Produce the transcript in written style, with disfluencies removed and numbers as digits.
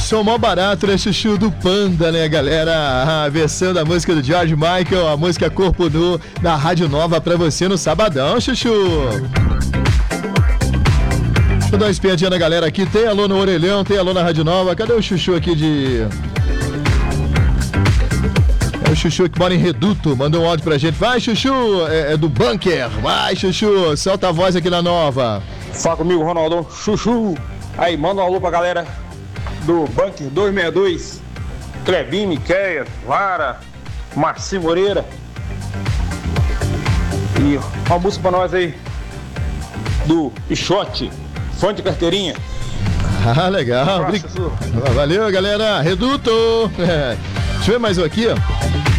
som mó barato, né, Chuchu? Do Panda, né, galera? A versão da música do George Michael, a música Corpo Nu, da Rádio Nova pra você no sabadão, Chuchu. Deixa eu dar uma espiadinha na galera aqui. Tem alô no Orelhão, tem alô na Rádio Nova. Cadê o Chuchu aqui de... É o Chuchu que mora em Reduto, mandou um áudio pra gente. Vai, Chuchu, é do bunker. Vai, Chuchu, solta a voz aqui na Nova. Fala comigo, Ronaldão. Chuchu. Aí, manda um alô pra galera do bunker 262. Clebinho, Miquéia, Lara, Marcinho Moreira. E uma música pra nós aí do Ixote, fã de carteirinha. Ah, legal. Valeu, galera. Reduto. Deixa eu ver mais um aqui, ó.